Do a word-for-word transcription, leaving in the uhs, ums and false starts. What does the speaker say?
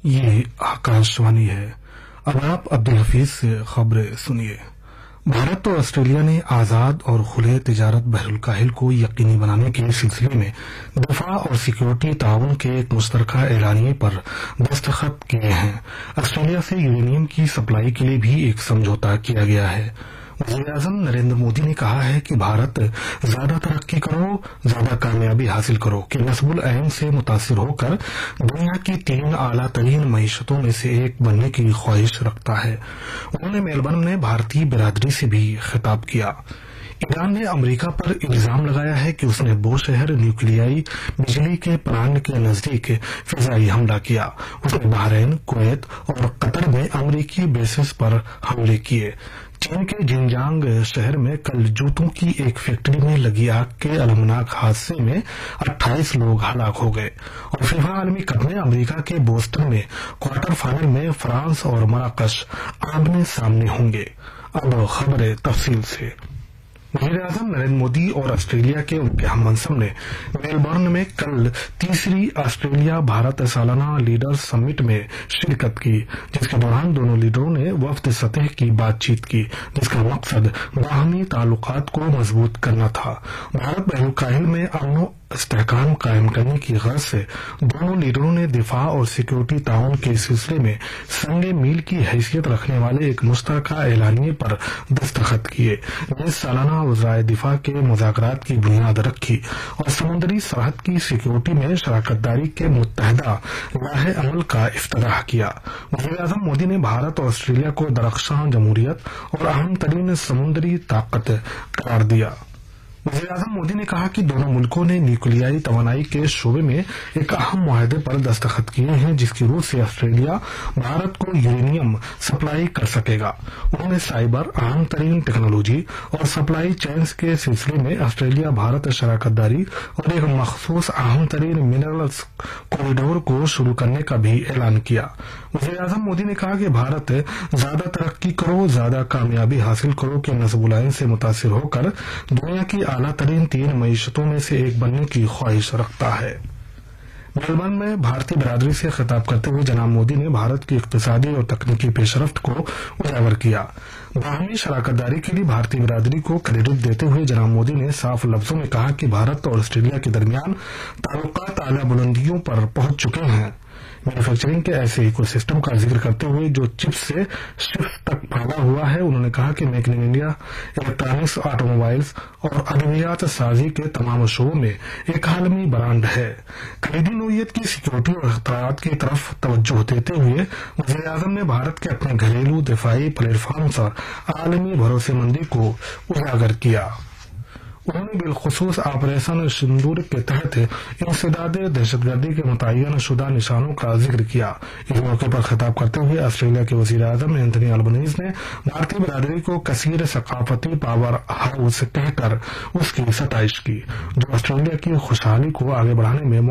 ये आकाशवाणी है। अब आप अब्दुल हफीज से खबरें सुनिए। भारत और ऑस्ट्रेलिया ने आजाद और खुले तिजारत बहरुल काहिल को यकीनी बनाने के सिलसिले में दफा और सिक्योरिटी ताउन के एक मुश्तरका एलानिये पर दस्तखत किए हैं। ऑस्ट्रेलिया से यूरेनियम की सप्लाई के लिए भी एक समझौता किया गया है। वज़ीर-ए-आज़म नरेंद्र मोदी ने कहा है कि भारत ज्यादा तरक्की करो, ज्यादा कामयाबी हासिल करो कि नस्बुल ऐन से मुतासिर होकर दुनिया की तीन आला तरीन मईशतों में से एक बनने की ख्वाहिश रखता है। उन्होंने मेलबर्न में भारतीय बिरादरी से भी खिताब किया। ईरान ने अमेरिका पर इल्जाम लगाया है कि उसने बूशहर न्यूक्लियाई बिजली के प्लांट के नजदीक फिजाई हमला किया। उसने बहरीन, कुवैत और कतर में अमेरिकी बेसिस पर हमले किए। चीन के जिनजांग शहर में कल जूतों की एक फैक्ट्री में लगी आग के अलमनाक हादसे में अट्ठाईस लोग हलाक हो गए। और फीफा आलमी कप में अमेरिका के बोस्टन में क्वार्टर फाइनल में फ्रांस और मराकश आमने सामने होंगे। अब खबरें तफसील से। वज़ीर-ए-आज़म नरेंद्र मोदी और ऑस्ट्रेलिया के उनके हममंसब ने मेलबर्न में कल तीसरी ऑस्ट्रेलिया भारत सालाना लीडर्स समिट में शिरकत की, जिसके दौरान दोनों लीडरों ने वफ्द सतह की बातचीत की, जिसका मकसद बाहमी ताल्लुकात को मजबूत करना था। भारत बहरुल काहिल में अमन इस्तेहकाम कायम करने की गर्ज से दोनों लीडरों ने दिफा और सिक्योरिटी ताउन के सिलसिले में संगे मील की हैसियत रखने वाले एक मुश्तरका एलानिये पर दस्तखत किए। इस सालाना वज़राए दिफा के मुज़ाकरात की बुनियाद रखी और समुद्री सरहद की सिक्योरिटी में शराकतदारी के मुत्तहदा राह अमल का इफ्तिताह किया। वज़ीर-ए-आज़म मोदी ने भारत और ऑस्ट्रेलिया को दरख्शां जमहूरियत और अहम तरीन समुद्री ताकत करार दिया। वज़ीर-ए-आज़म मोदी ने कहा कि दोनों मुल्कों ने न्यूक्लियाई तवानाई के शोबे में एक अहम मुआहदे पर दस्तखत किए हैं, जिसकी रूह से ऑस्ट्रेलिया भारत को यूरेनियम सप्लाई कर सकेगा। उन्होंने साइबर, अहम तरीन टेक्नोलॉजी और सप्लाई चेन्स के सिलसिले में ऑस्ट्रेलिया भारत शराकतदारी और एक मखसूस अहम तरीन मिनरल्स कॉरिडोर को शुरू करने का भी ऐलान किया। वज़ीर-ए-आज़म मोदी ने कहा कि भारत ज्यादा तरक्की करो, ज्यादा कामयाबी हासिल करो कि नस्बुल ऐन से मुतासिर होकर दुनिया की आला तरीन तीन मईशतों में से एक बनने की ख्वाहिश रखता है। मेलबर्न में भारतीय बिरादरी से खिताब करते हुए जनाब मोदी ने भारत की इक्तिसादी और तकनीकी पेशरफ्त को उजागर किया। बाहमी शराकतदारी के लिए भारतीय बिरादरी को क्रेडिट देते हुए जनाब मोदी ने साफ लफ्जों में कहा कि भारत और ऑस्ट्रेलिया के दरमियान ताल्लुकात आला बुलंदियों पर पहुंच चुके हैं। मैन्युफैक्चरिंग के ऐसे इकोसिस्टम का जिक्र करते हुए जो चिप्स से शिफ्ट तक फैला हुआ है, उन्होंने कहा कि make in India electronics, automobiles और अद्वियात साजी के तमाम शोबों में एक आलमी ब्रांड है। कलीदी नोयत की सिक्योरिटी और अख्तियारात की तरफ तवज्जो देते हुए वज़ीर-ए-आज़म ने भारत के अपने घरेलू दिफाई प्लेटफॉर्म और आलमी भरोसेमंदी को उजागर किया। उन्होंने बिलखुसूस ऑपरेशन सिंदूर के तहत इंसदाद दहशतगर्दी के मुतय्यन शुदा निशानों का जिक्र किया। इस मौके पर खिताब करते हुए ऑस्ट्रेलिया के वज़ीर-ए-आज़म एंथनी अल्बनीज़ ने भारतीय बिरादरी को कसीर सकाफती पावर हाउस कहकर उसकी सताइश की, जो ऑस्ट्रेलिया की खुशहाली को आगे बढ़ाने में